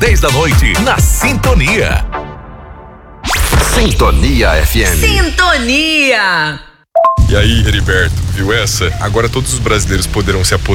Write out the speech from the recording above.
10 da noite, na Sintonia. Sintonia FM. Sintonia! E aí, Heriberto, viu essa? Agora todos os brasileiros poderão se aposentar